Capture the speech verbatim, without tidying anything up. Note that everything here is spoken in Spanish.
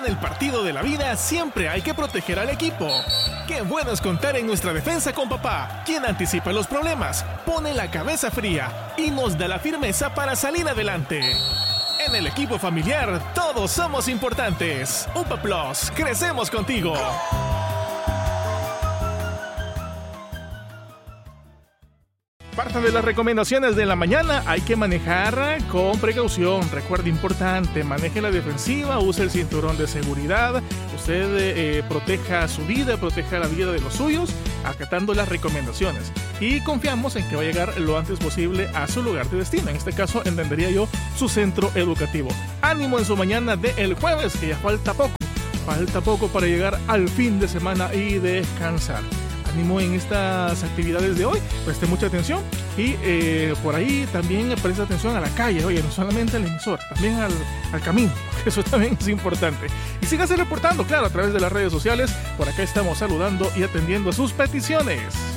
En el partido de la vida siempre hay que proteger al equipo. Qué bueno es contar en nuestra defensa con papá, quien anticipa los problemas, pone la cabeza fría y nos da la firmeza para salir adelante. En el equipo familiar todos somos importantes. UPA Plus, crecemos contigo. Parte de las recomendaciones de la mañana, hay que manejar con precaución. Recuerde, importante, maneje la defensiva, use el cinturón de seguridad, usted eh, proteja su vida, proteja la vida de los suyos, acatando las recomendaciones. Y confiamos en que va a llegar lo antes posible a su lugar de destino. En este caso, entendería yo, su centro educativo. Ánimo en su mañana de el jueves, que ya falta poco. Falta poco para llegar al fin de semana y descansar. Ánimo en estas actividades de hoy, preste mucha atención y eh, por ahí también preste atención a la calle, oye, no solamente al emisor, también al, al camino, que eso también es importante. Y sígase reportando, claro, a través de las redes sociales, por acá estamos saludando y atendiendo sus peticiones.